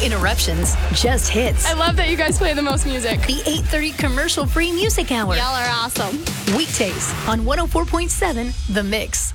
interruptions, just hits. I love that you guys play the most music. The 8:30 commercial-free music hour. Y'all are awesome. Weekdays on 104.7 The Mix.